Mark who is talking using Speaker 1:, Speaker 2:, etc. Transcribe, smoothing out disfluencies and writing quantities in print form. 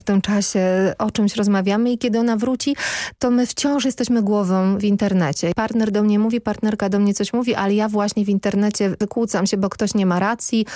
Speaker 1: w tym czasie o czymś rozmawiamy i kiedy ona wróci, to my wciąż jesteśmy głową w internecie. Partner do mnie mówi, partnerka do mnie coś mówi, ale ja właśnie w internecie wykłócam się, bo ktoś nie ma racji,